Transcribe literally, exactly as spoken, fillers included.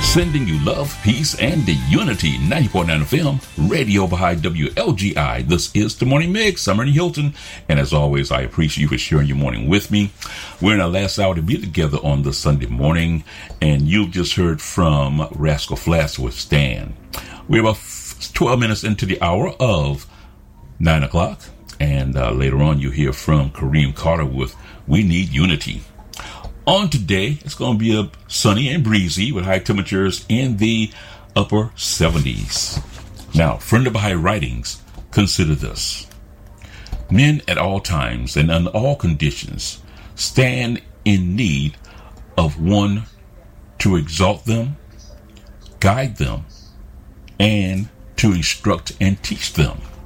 Sending you love, peace, and the unity. ninety point nine F M, Radio Baha'i W L G I. This is the Morning Mix. I'm Ernie Hilton, and as always, I appreciate you for sharing your morning with me. We're in our last hour to be together on this Sunday morning, and you've just heard from Rascal Flatts with Stan. We're about twelve minutes into the hour of nine o'clock, and uh, later on you'll hear from Kareem Carter with We Need Unity. On today, it's going to be a sunny and breezy with high temperatures in the upper seventies. Now, friend of Baha'i writings, consider this. Men at all times and under all conditions stand in need of one to exalt them, guide them, and to instruct and teach them.